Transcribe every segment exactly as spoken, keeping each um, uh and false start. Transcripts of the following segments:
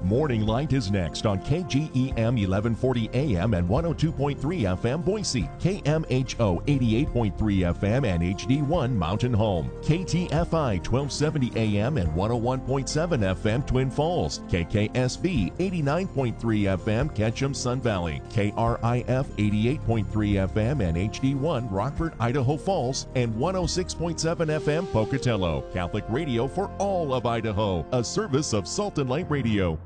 Morning Light is next on K G E M eleven forty A M and one oh two point three F M Boise, K M H O eighty-eight point three F M and H D one Mountain Home, K T F I twelve seventy A M and one oh one point seven F M Twin Falls, K K S V eighty-nine point three F M Ketchum Sun Valley, K R I F eighty-eight point three F M and H D one Rockford, Idaho Falls, and one oh six point seven F M Pocatello. Catholic radio for all of Idaho, a service of Salt and Light Radio.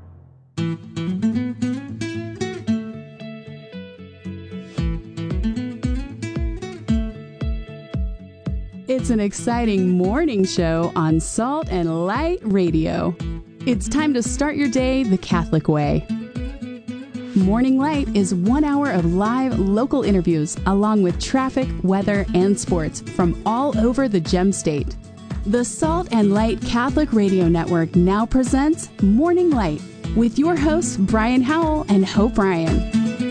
It's an exciting morning show on Salt and Light Radio. It's time to start your day the Catholic way. Morning Light is one hour of live local interviews along with traffic, weather, and sports from all over the Gem State. The Salt and Light Catholic Radio Network now presents Morning Light with your hosts Brian Howell and Hope Ryan.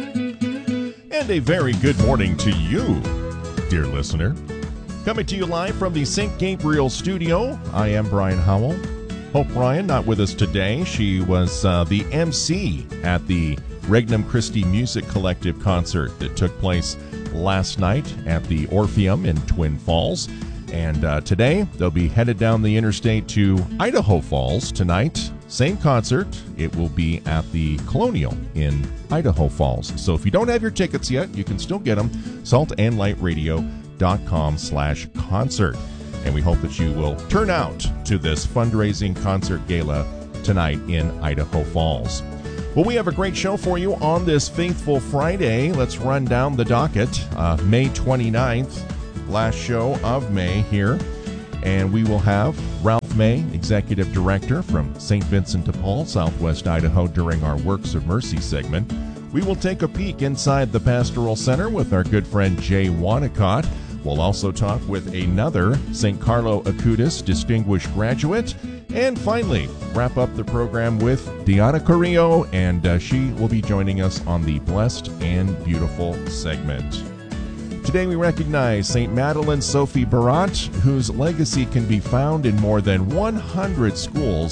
And a very good morning to you, dear listener. Coming to you live from the Saint Gabriel studio, I am Brian Howell. Hope Ryan not with us today. She was uh, the M C at the Regnum Christi Music Collective concert that took place last night at the Orpheum in Twin Falls. And uh, today, they'll be headed down the interstate to Idaho Falls tonight. Same concert. It will be at the Colonial in Idaho Falls. So if you don't have your tickets yet, you can still get them. salt and light radio dot com slash concert. And we hope that you will turn out to this fundraising concert gala tonight in Idaho Falls. Well, we have a great show for you on this Faithful Friday. Let's run down the docket. Uh, May twenty-ninth. Last show of May here, and we will have Ralph May, Executive Director from Saint Vincent de Paul, Southwest Idaho, during our Works of Mercy segment. We will take a peek inside the Pastoral Center with our good friend Jay Wanacott. We'll also talk with another Saint Carlo Acutis Distinguished Graduate. And finally, wrap up the program with Diana Carrillo, and uh, she will be joining us on the Blessed and Beautiful segment. Today we recognize Saint Madeleine Sophie Barat, whose legacy can be found in more than one hundred schools.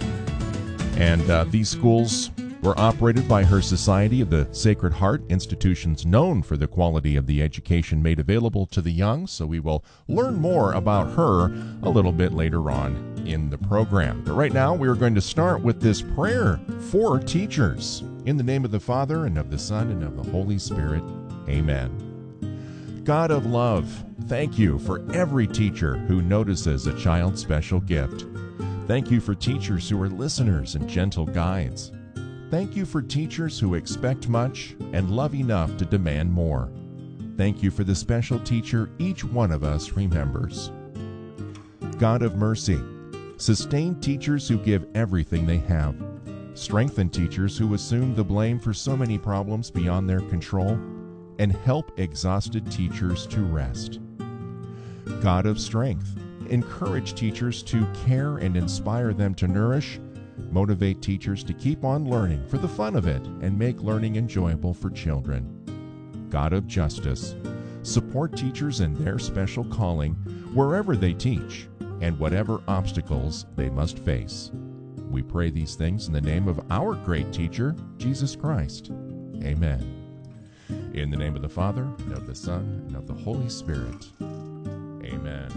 And uh, these schools were operated by her Society of the Sacred Heart, institutions known for the quality of the education made available to the young. So we will learn more about her a little bit later on in the program. But right now we are going to start with this prayer for teachers. In the name of the Father, and of the Son, and of the Holy Spirit. Amen. God of love, thank you for every teacher who notices a child's special gift. Thank you for teachers who are listeners and gentle guides. Thank you for teachers who expect much and love enough to demand more. Thank you for the special teacher each one of us remembers. God of mercy, sustain teachers who give everything they have. Strengthen teachers who assume the blame for so many problems beyond their control, and help exhausted teachers to rest. God of strength, encourage teachers to care and inspire them to nourish. Motivate teachers to keep on learning for the fun of it and make learning enjoyable for children. God of justice, support teachers in their special calling wherever they teach and whatever obstacles they must face. We pray these things in the name of our great teacher, Jesus Christ. Amen. In the name of the Father, and of the Son, and of the Holy Spirit. Amen.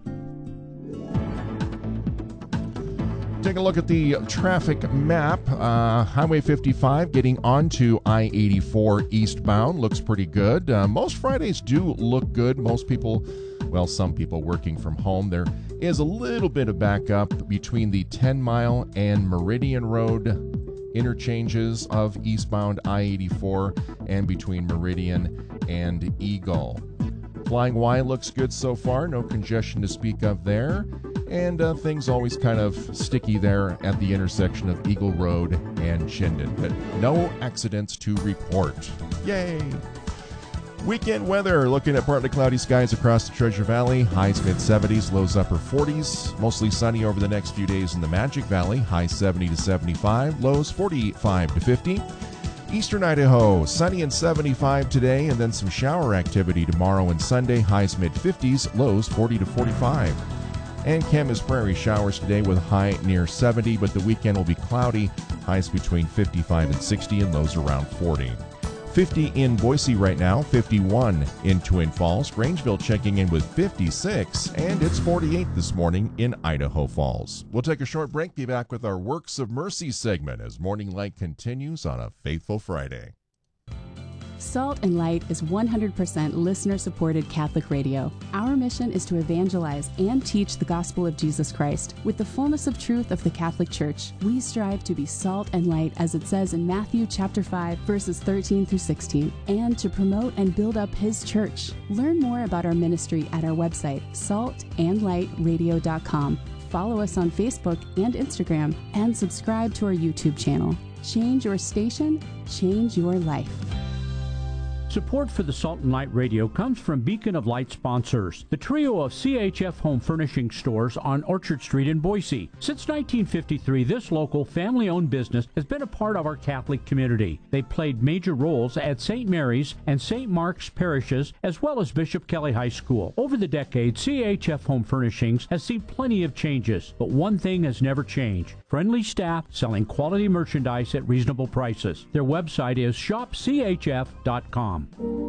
Take a look at the traffic map. Uh, Highway fifty-five getting onto I eighty-four eastbound looks pretty good. Uh, most Fridays do look good. Most people, well, some people working from home. There is a little bit of backup between the ten mile and Meridian Road interchanges of eastbound I eighty-four and between Meridian and Eagle. Flying Y looks good so far. No congestion to speak of there. And uh, things always kind of sticky there at the intersection of Eagle Road and Chinden. But no accidents to report. Yay! Weekend weather, looking at partly cloudy skies across the Treasure Valley. Highs mid seventies, lows upper forties. Mostly sunny over the next few days in the Magic Valley. Highs seventy to seventy-five, lows forty-five to fifty. Eastern Idaho, sunny and seventy-five today, and then some shower activity tomorrow and Sunday. Highs mid fifties, lows forty to forty-five. And Camas Prairie showers today with a high near seventy, but the weekend will be cloudy, highs between fifty-five and sixty and lows around forty. fifty in Boise right now, fifty-one in Twin Falls. Grangeville checking in with fifty-six, and it's forty-eight this morning in Idaho Falls. We'll take a short break, be back with our Works of Mercy segment as Morning Light continues on a Faithful Friday. Salt and Light is one hundred percent listener-supported Catholic radio. Our mission is to evangelize and teach the gospel of Jesus Christ with the fullness of truth of the Catholic Church. We strive to be salt and light, as it says in Matthew chapter five, verses thirteen through sixteen, and to promote and build up His church. Learn more about our ministry at our website, salt and light radio dot com. Follow us on Facebook and Instagram, and subscribe to our YouTube channel. Change your station, change your life. Support for the Salt and Light Radio comes from Beacon of Light sponsors, the trio of C H F home furnishing stores on Orchard Street in Boise. Since nineteen fifty-three, this local family-owned business has been a part of our Catholic community. They played major roles at Saint Mary's and Saint Mark's parishes, as well as Bishop Kelly High School. Over the decades, C H F Home Furnishings has seen plenty of changes, but one thing has never changed: friendly staff selling quality merchandise at reasonable prices. Their website is shop c h f dot com.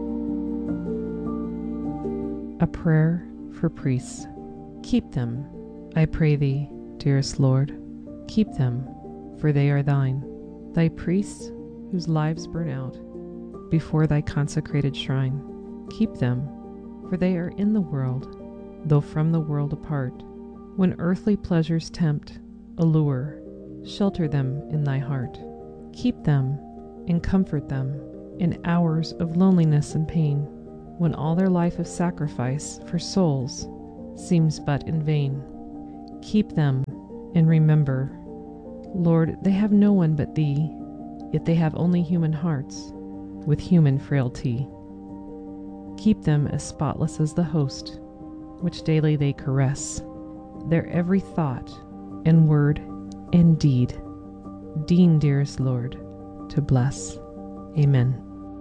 A prayer for priests. Keep them, I pray thee, dearest Lord. Keep them, for they are thine. Thy priests, whose lives burn out before thy consecrated shrine. Keep them, for they are in the world, though from the world apart. When earthly pleasures tempt, allure, shelter them in thy heart. Keep them and comfort them in hours of loneliness and pain, when all their life of sacrifice for souls seems but in vain. Keep them and remember, Lord, they have no one but thee, yet they have only human hearts with human frailty. Keep them as spotless as the host, which daily they caress, their every thought and word and deed. Deign, dearest Lord, to bless. Amen.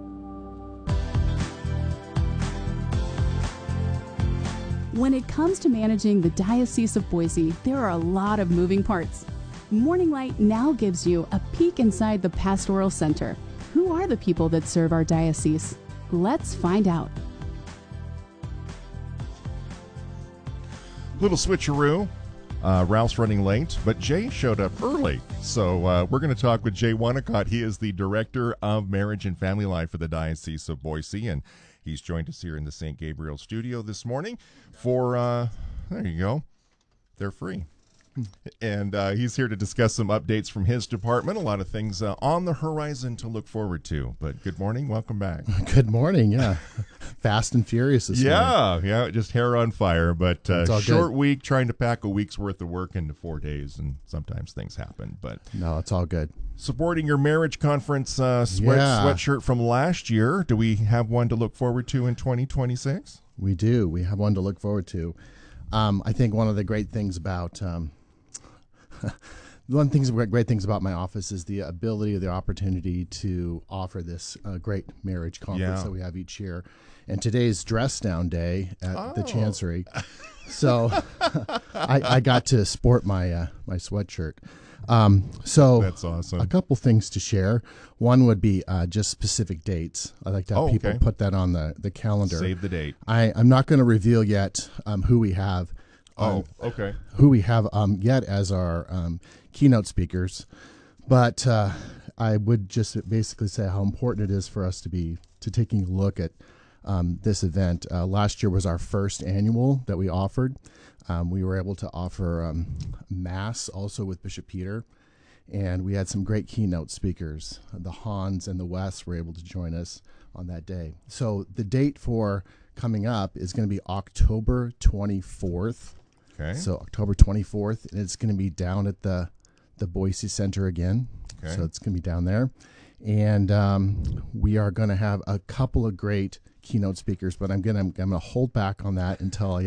When it comes to managing the Diocese of Boise, there are a lot of moving parts. Morning Light now gives you a peek inside the Pastoral Center. Who are the people that serve our diocese? Let's find out. Little switcheroo. Uh, Ralph's running late, but Jay showed up early. So uh, we're going to talk with Jay Wonnacott. He is the Director of Marriage and Family Life for the Diocese of Boise, and he's joined us here in the Saint Gabriel studio this morning for, uh, there you go, they're free. And uh, he's here to discuss some updates from his department, a lot of things uh, on the horizon to look forward to. But good morning, welcome back. Good morning, yeah. Fast and furious this yeah, morning. Yeah, just hair on fire. But uh, short good. week, trying to pack a week's worth of work into four days, and sometimes things happen. But no, it's all good. Supporting your marriage conference uh, sweat, yeah. sweatshirt from last year. Do we have one to look forward to in twenty twenty-six? We do. We have one to look forward to. Um, I think one of the great things about um, one of the things, great things about my office is the ability, the opportunity to offer this uh, great marriage conference yeah. that we have each year. And today's dress down day at oh. the Chancery, so I, I got to sport my uh, my sweatshirt. Um, so that's awesome. A couple things to share. One would be uh, just specific dates. I like to have oh, people okay. put that on the, the calendar. Save the date. I, I'm not going to reveal yet um, who we have. Um, oh, okay. Who we have um, yet as our um, keynote speakers, but uh, I would just basically say how important it is for us to be to taking a look at um, this event. Uh, last year was our first annual that we offered. Um, we were able to offer um, Mass also with Bishop Peter, and we had some great keynote speakers. The Hans and the West were able to join us on that day. So the date for coming up is going to be October twenty-fourth. Okay. So October twenty-fourth, and it's going to be down at the the Boise Center again. Okay. So it's going to be down there. And um, we are going to have a couple of great keynote speakers, but I'm going to I'm going to hold back on that until I have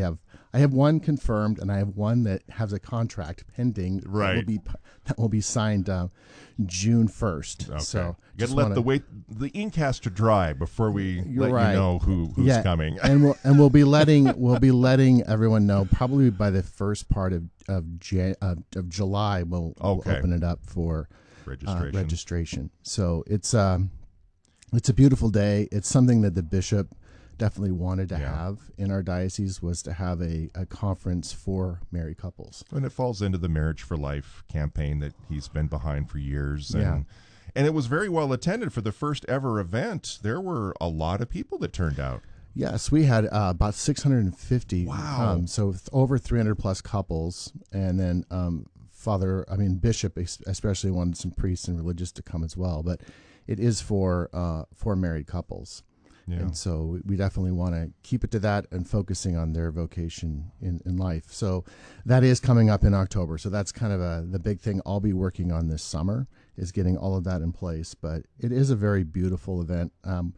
I have one confirmed, and I have one that has a contract pending. Right. That will be, that will be signed uh, June first. Okay. So you got to let wanna, the wait the ink has to dry before we let right. you know who who's yeah. coming. and we'll and we'll be letting we'll be letting everyone know probably by the first part of of, Jan, of, of July. We'll, okay. we'll open it up for registration. Uh, registration. So it's um it's a beautiful day. It's something that the bishop definitely wanted to yeah. have in our diocese, was to have a, a conference for married couples. And it falls into the Marriage for Life campaign that he's been behind for years. And, yeah. and it was very well attended for the first ever event. There were a lot of people that turned out. Yes, we had uh, about six hundred fifty. Wow. Um, so th- over three hundred plus couples. And then um, Father, I mean, Bishop especially wanted some priests and religious to come as well. But it is for uh, for married couples. Yeah. And so we definitely want to keep it to that and focusing on their vocation in, in life. So that is coming up in October. So that's kind of a, the big thing I'll be working on this summer, is getting all of that in place. But it is a very beautiful event. Um,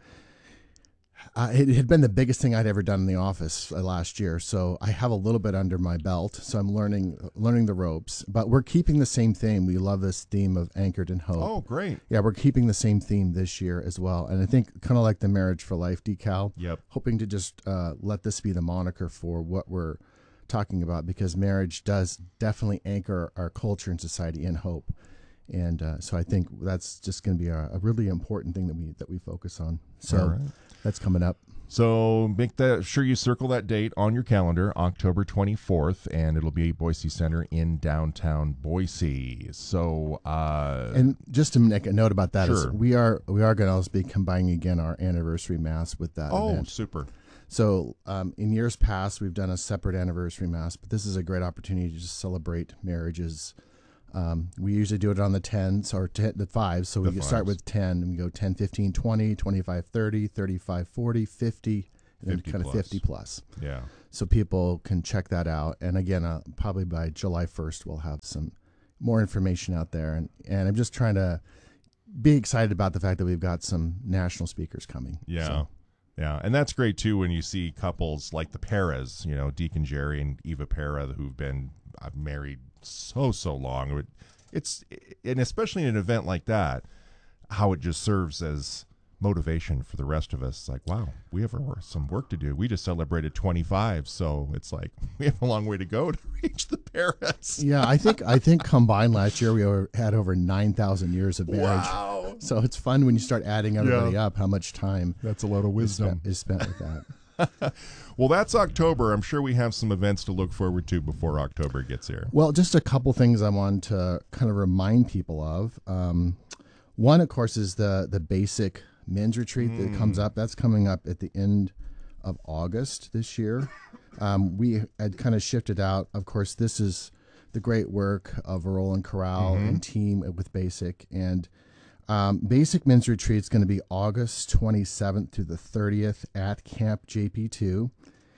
uh, it had been the biggest thing I'd ever done in the office uh, last year. So I have a little bit under my belt. So I'm learning learning the ropes. But we're keeping the same theme. We love this theme of Anchored in Hope. Oh, great. Yeah, we're keeping the same theme this year as well. And I think kind of like the Marriage for Life decal, yep. hoping to just uh, let this be the moniker for what we're talking about, because marriage does definitely anchor our culture and society in hope. And uh, so I think that's just going to be a, a really important thing that we that we focus on. So right. that's coming up. So make that sure you circle that date on your calendar, October twenty-fourth, and it'll be Boise Center in downtown Boise. So uh, and just to make a note about that, sure. is we are we are going to also be combining again our anniversary mass with that oh, event. super. So um, in years past, we've done a separate anniversary mass, but this is a great opportunity to just celebrate marriages. Um, we usually do it on the tens or ten, the fives. So the we fives. start with ten and we go ten, fifteen, twenty, twenty-five, thirty, thirty-five, forty, fifty, and then kind of fifty plus. Yeah. So people can check that out. And again, uh, probably by July first, we'll have some more information out there. And, and I'm just trying to be excited about the fact that we've got some national speakers coming. Yeah. So. Yeah, and that's great, too, when you see couples like the Perez, you know, Deacon Jerry and Eva Pera, who've been uh, married so, so long. It's, and especially in an event like that, how it just serves as motivation for the rest of us. Like, wow, we have some work to do. We just celebrated twenty-five, so it's like we have a long way to go to reach the Perez. Yeah, I think I think combined last year we were, had over nine thousand years of marriage. Wow. So it's fun when you start adding everybody yeah. up, how much time that's a lot of wisdom is spent, is spent with that. Well, that's October. I'm sure we have some events to look forward to before October gets here. Well, just a couple things I wanted to kind of remind people of. Um, one, of course, is the the basic men's retreat that comes up. That's coming up at the end of August this year. Um, we had kind of shifted out. Of course, this is the great work of Roland Corral mm-hmm. and team with Basic. And um, Basic Men's Retreat is going to be August twenty-seventh through the thirtieth at Camp J P two.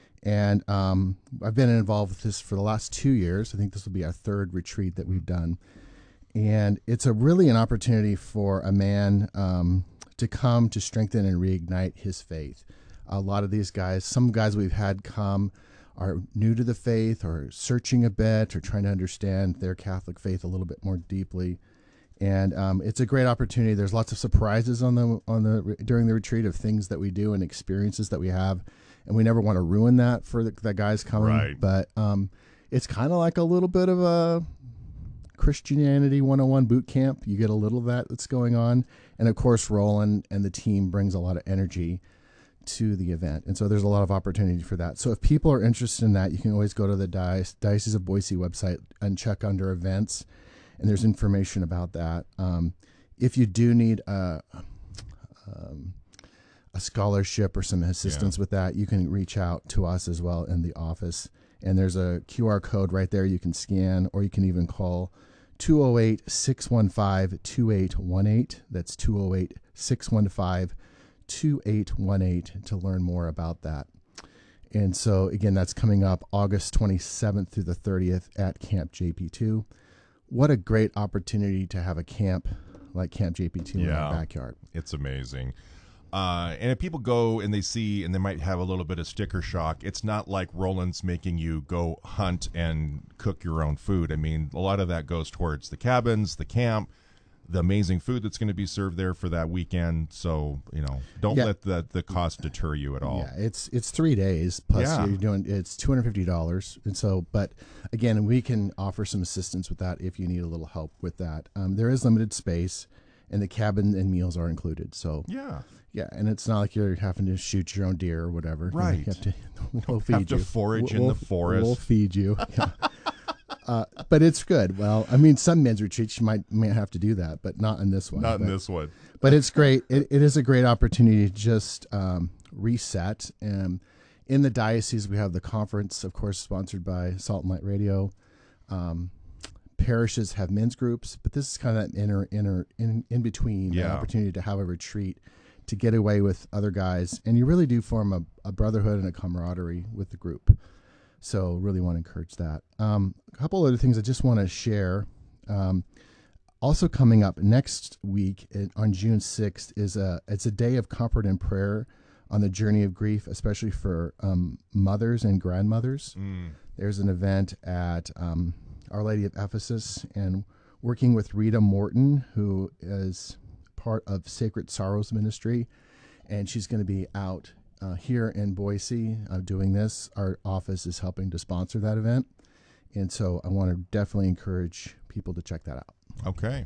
And um, I've been involved with this for the last two years. I think this will be our third retreat that we've done. And it's a really an opportunity for a man um, to come to strengthen and reignite his faith. A lot of these guys, some guys we've had come are new to the faith or searching a bit or trying to understand their Catholic faith a little bit more deeply. And um, it's a great opportunity. There's lots of surprises on the on the during the retreat of things that we do and experiences that we have, and we never want to ruin that for the, the guys coming. Right. But um, it's kind of like a little bit of a Christianity one oh one boot camp. You get a little of that that's going on. And of course, Roland and the team brings a lot of energy to the event. And so there's a lot of opportunity for that. So if people are interested in that, you can always go to the Diocese of Boise website and check under events. And there's information about that. Um, if you do need a, um, a scholarship or some assistance yeah. with that, you can reach out to us as well in the office. And there's a Q R code right there you can scan, or you can even call two oh eight, six one five, two eight one eight. That's two oh eight, six one five, two eight one eight to learn more about that. And so, again, that's coming up August twenty-seventh through the thirtieth at Camp J P two. What a great opportunity to have a camp like Camp J P two yeah, in our backyard. It's amazing. Uh, and if people go and they see and they might have a little bit of sticker shock, it's not like Roland's making you go hunt and cook your own food. I mean, a lot of that goes towards the cabins, the camp, the amazing food that's going to be served there for that weekend. So, you know, don't Yeah. let the, the cost deter you at all. Yeah, it's it's three days plus Yeah. you're doing it's two hundred fifty dollars, and so but again we can offer some assistance with that if you need a little help with that. Um, there is limited space, and the cabin and meals are included. So Yeah. yeah, and it's not like you're having to shoot your own deer or whatever. You know, Right. You have to, we'll Have feed to you. forage We'll- in the we'll- forest. We'll feed you. Yeah. Uh, but it's good. Well, I mean, some men's retreats you might may have to do that, but not in this one. Not in But- this one. but it's great. It, it is a great opportunity to just um, reset. And in the diocese, we have the conference, of course, sponsored by Salt and Light Radio. Um, parishes have men's groups, but this is kind of that inner, inner, in, in between, Yeah. an opportunity to have a retreat, to get away with other guys, and you really do form a, a brotherhood and a camaraderie with the group. So, really want to encourage that. Um, a couple other things I just want to share. Um, Also coming up next week in- on June sixth is a it's a day of comfort and prayer on the journey of grief, especially for um, mothers and grandmothers. Mm. There's an event at um, Our Lady of Ephesus, and working with Rita Morton, who is part of Sacred Sorrows Ministry, and she's going to be out uh, here in Boise uh, doing this. Our office is helping to sponsor that event, and so I want to definitely encourage people to check that out. Okay.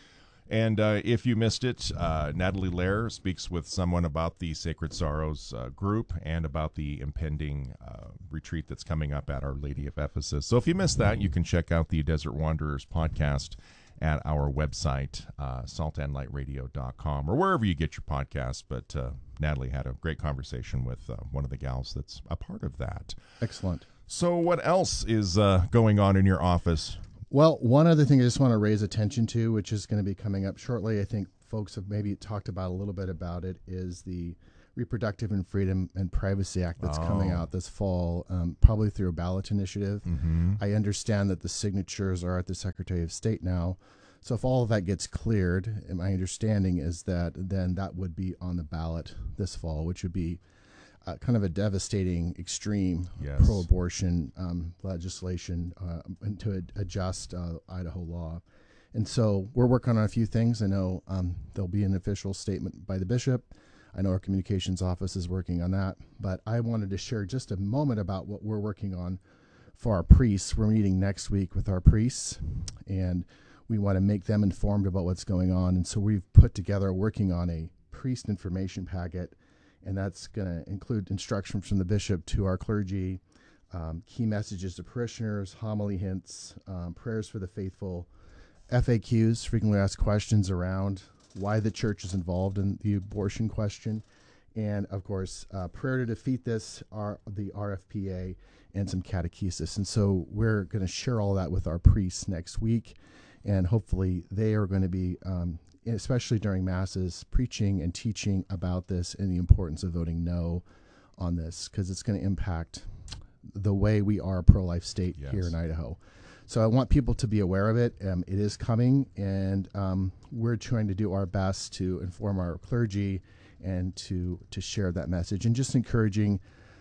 And uh, if you missed it, uh, Natalie Lair speaks with someone about the Sacred Sorrows uh, group and about the impending uh, retreat that's coming up at Our Lady of Ephesus. So if you missed that, you can check out the Desert Wanderers podcast at our website, uh, salt and light radio dot com, or wherever you get your podcasts. But uh, Natalie had a great conversation with uh, one of the gals that's a part of that. Excellent. So what else is uh, going on in your office? Well, one other thing I just want to raise attention to, which is going to be coming up shortly, I think folks have maybe talked about a little bit about it, is the Reproductive and Freedom and Privacy Act that's Oh. coming out this fall, um, probably through a ballot initiative. Mm-hmm. I understand that the signatures are at the Secretary of State now. So if all of that gets cleared, and my understanding is that then that would be on the ballot this fall, which would be uh, kind of a devastating, extreme Yes. pro-abortion um, legislation uh, and to ad- adjust uh, Idaho law. And so we're working on a few things. I know um, there'll be an official statement by the bishop. I know our communications office is working on that. But I wanted to share just a moment about what we're working on for our priests. We're meeting next week with our priests, and we want to make them informed about what's going on. And so we've put together, working on a priest information packet, and that's going to include instructions from the bishop to our clergy, um, key messages to parishioners, homily hints, um, prayers for the faithful, F A Qs, frequently asked questions around why the church is involved in the abortion question, and of course, uh, prayer to defeat this, are the R F P A, and some catechesis. And so we're going to share all that with our priests next week, and hopefully they are going to be, um, especially during masses, preaching and teaching about this and the importance of voting no on this, because it's going to impact the way we are a pro-life state Yes. here in Idaho. So I want people to be aware of it. Um, it is coming, and um, we're trying to do our best to inform our clergy and to to share that message, and just encouraging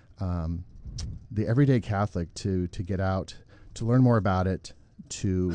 um, the everyday Catholic to to get out, to learn more about it, to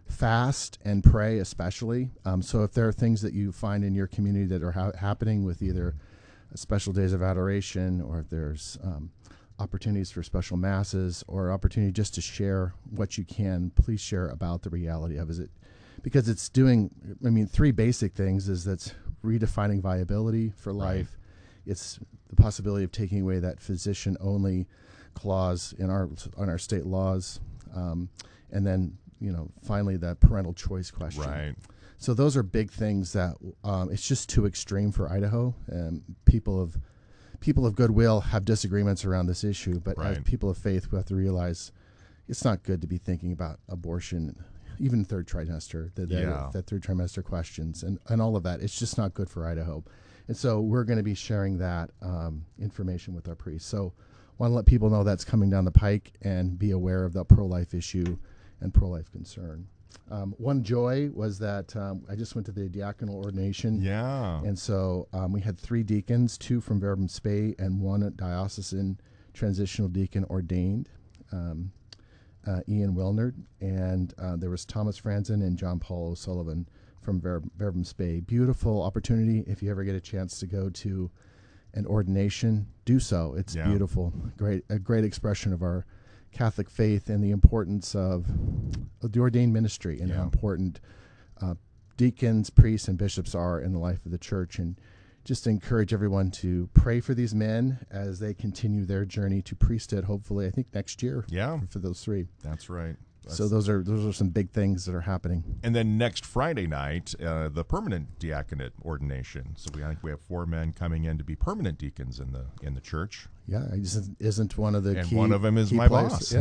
fast and pray especially. Um, so if there are things that you find in your community that are ha- happening with either special days of adoration, or if there's um, opportunities for special masses, or opportunity just to share what you can, please share about the reality of it, because it's doing, I mean, three basic things is that's redefining viability for life. Right. It's the possibility of taking away that physician only clause in our on our state laws, um, and then, you know, finally that parental choice question. Right. So those are big things that um, it's just too extreme for Idaho, and people of people of goodwill have disagreements around this issue, but Right. as people of faith, we have to realize it's not good to be thinking about abortion, even third trimester, the, the, Yeah. the third trimester questions, and, and all of that. It's just not good for Idaho. And so we're going to be sharing that um, information with our priests. So want to let people know that's coming down the pike and be aware of the pro-life issue and pro-life concern. Um, one joy was that um, I just went to the diaconal ordination. Yeah. And so um, we had three deacons, two from Verbum Spei and one diocesan transitional deacon ordained, um, uh, Ian Wilnard. And uh, there was Thomas Franzen and John Paul O'Sullivan from Ver- Verbum Spei. Beautiful opportunity. If you ever get a chance to go to an ordination, do so. It's Yeah. beautiful. Great, a great expression of our Catholic faith and the importance of, of the ordained ministry and Yeah. how important uh, deacons, priests, and bishops are in the life of the church. And just encourage everyone to pray for these men as they continue their journey to priesthood, hopefully, I think next year Yeah. for, for those three. That's right. That's So those are those are some big things that are happening. And then next Friday night, uh, the permanent diaconate ordination. So we I think we have four men coming in to be permanent deacons in the in the church. Yeah, I just isn't one of the And key, one of them is key my players. boss.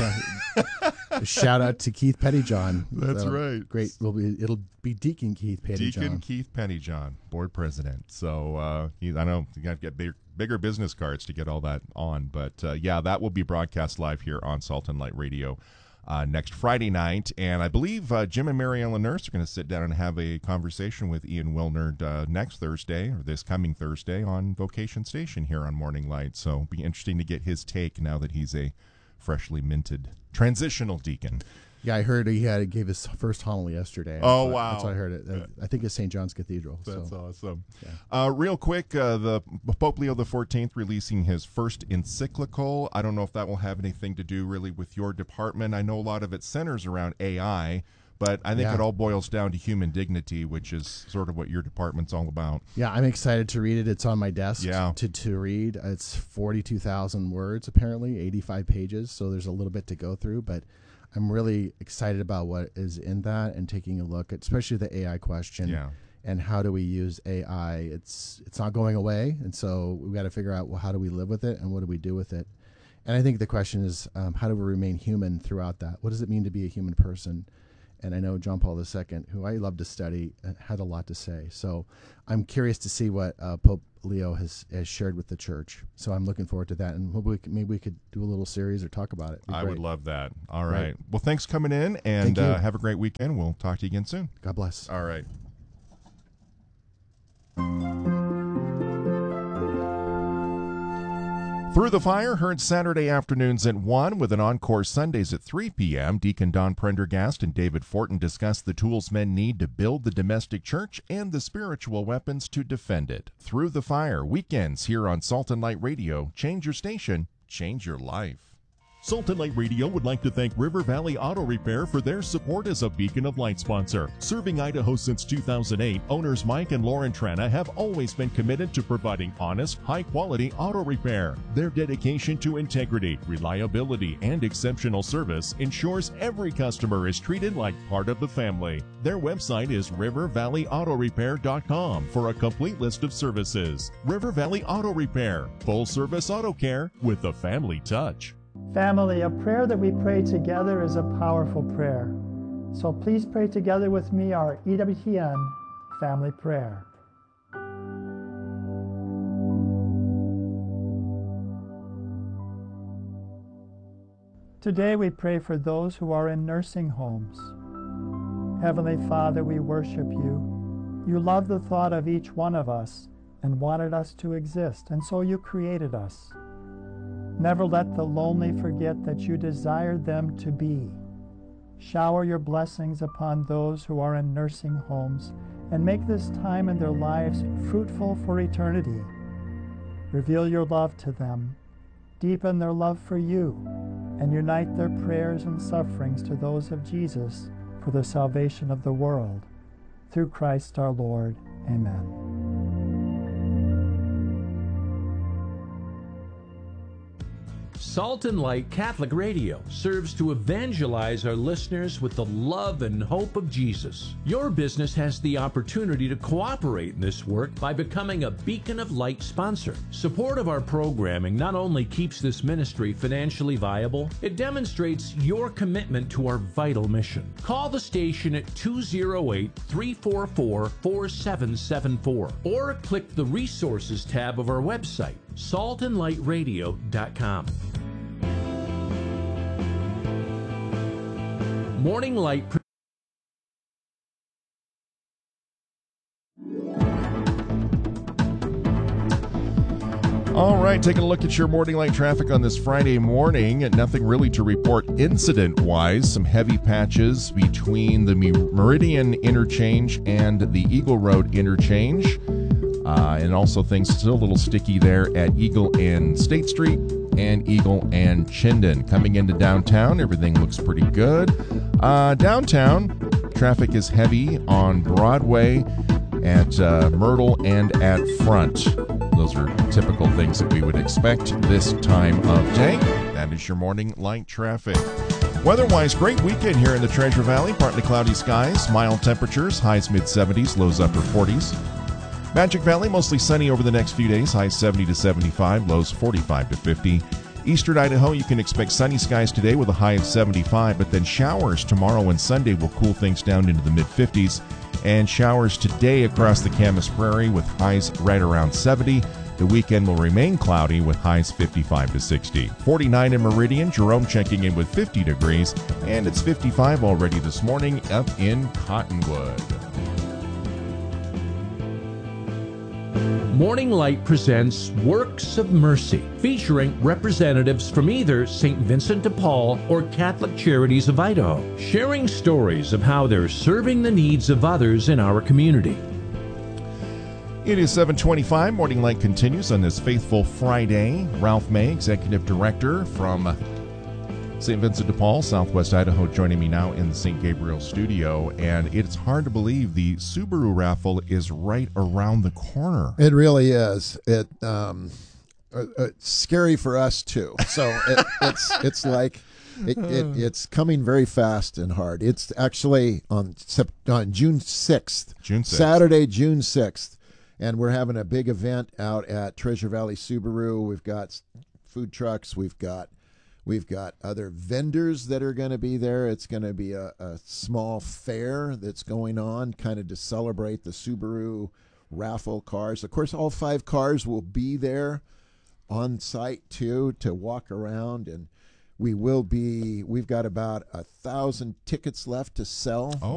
So, shout out to Keith Pettyjohn. That's So, right. Great. Will be it'll be Deacon Keith Pettyjohn. Deacon Keith Pettyjohn, board president. So uh, he, I know you got to get bigger, bigger business cards to get all that on, but uh, yeah, that will be broadcast live here on Salt and Light Radio. Uh, next Friday night, and I believe uh, Jim and Mary Ellen Nurse are going to sit down and have a conversation with Ian Wilnard uh, next Thursday, or this coming Thursday, on Vocation Station here on Morning Light. So it'll be interesting to get his take now that he's a freshly minted transitional deacon. Yeah, I heard he had gave his first homily yesterday. Oh, That's wow. That's what I heard. It. Uh, I think it's Saint John's Cathedral. That's so. awesome. Yeah. Uh, real quick, uh, the Pope Leo the fourteenth releasing his first encyclical. I don't know if that will have anything to do really with your department. I know a lot of it centers around A I, but I think Yeah. it all boils down to human dignity, which is sort of what your department's all about. Yeah, I'm excited to read it. It's on my desk Yeah. to, to read. It's forty-two thousand words, apparently, eighty-five pages, so there's a little bit to go through, but I'm really excited about what is in that and taking a look at especially the A I question. Yeah. And how do we use A I? It's it's not going away, and so we've got to figure out, well, how do we live with it and what do we do with it? And I think the question is, um, how do we remain human throughout that? What does it mean to be a human person? And I know John Paul the Second, who I love to study, uh, had a lot to say. So I'm curious to see what uh, Pope Leo has, has shared with the church. So I'm looking forward to that. And maybe we could, maybe we could do a little series or talk about it. It'd be I great. would love that. All right. Right. Well, thanks for coming in, and Thank you. uh, have a great weekend. We'll talk to you again soon. God bless. All right. Through the Fire, heard Saturday afternoons at one, with an encore Sundays at three p.m. Deacon Don Prendergast and David Fortin discuss the tools men need to build the domestic church and the spiritual weapons to defend it. Through the Fire, weekends here on Salt and Light Radio. Change your station, change your life. Salt and Light Radio would like to thank River Valley Auto Repair for their support as a Beacon of Light sponsor. Serving Idaho since two thousand eight, owners Mike and Lauren Trana have always been committed to providing honest, high-quality auto repair. Their dedication to integrity, reliability, and exceptional service ensures every customer is treated like part of the family. Their website is river valley auto repair dot com for a complete list of services. River Valley Auto Repair, full-service auto care with a family touch. Family, a prayer that we pray together is a powerful prayer. So please pray together with me our E W T N family prayer. Today we pray for those who are in nursing homes. Heavenly Father, we worship you. You love the thought of each one of us and wanted us to exist, and so you created us. Never let the lonely forget that you desired them to be. Shower your blessings upon those who are in nursing homes and make this time in their lives fruitful for eternity. Reveal your love to them, deepen their love for you, and unite their prayers and sufferings to those of Jesus for the salvation of the world. Through Christ our Lord. Amen. Salt and Light Catholic Radio serves to evangelize our listeners with the love and hope of Jesus. Your business has the opportunity to cooperate in this work by becoming a Beacon of Light sponsor. Support of our programming not only keeps this ministry financially viable, it demonstrates your commitment to our vital mission. Call the station at two oh eight, three four four, four seven seven four or click the Resources tab of our website, salt and light radio dot com. Morning Light All right, taking a look at your morning light traffic on this Friday morning. Nothing really to report incident-wise. Some heavy patches between the Meridian interchange and the Eagle Road interchange. Uh, and also things still a little sticky there at Eagle and State Street and Eagle and Chinden. Coming into downtown, everything looks pretty good. Uh, downtown, traffic is heavy on Broadway, at uh, Myrtle, and at Front. Those are typical things that we would expect this time of day. That is your morning light traffic. Weather-wise, great weekend here in the Treasure Valley. Partly cloudy skies, mild temperatures, highs mid-seventies, lows upper forties. Magic Valley, mostly sunny over the next few days, highs seventy to seventy-five, lows forty-five to fifty. Eastern Idaho, you can expect sunny skies today with a high of seventy-five, but then showers tomorrow and Sunday will cool things down into the mid-fifties. And showers today across the Camas Prairie with highs right around seventy. The weekend will remain cloudy with highs fifty-five to sixty. forty-nine in Meridian, Jerome checking in with fifty degrees, and it's fifty-five already this morning up in Cottonwood. Morning Light presents Works of Mercy, featuring representatives from either Saint Vincent de Paul or Catholic Charities of Idaho, sharing stories of how they're serving the needs of others in our community. It is seven twenty-five. Morning Light continues on this faithful Friday. Ralph May, Executive Director from Saint Vincent de Paul, Southwest Idaho, joining me now in the Saint Gabriel studio. And it's hard to believe the Subaru raffle is right around the corner. It really is. It um, uh, it's scary for us too. So it, it's it's like it, it it's coming very fast and hard. It's actually on Sep- on June sixth, June sixth, Saturday, June sixth, and we're having a big event out at Treasure Valley Subaru. We've got food trucks. We've got We've got other vendors that are going to be there. It's going to be a, a small fair that's going on kind of to celebrate the Subaru raffle cars. Of course, all five cars will be there on site, too, to walk around. And we will be, we've got about a thousand tickets left to sell. Oh.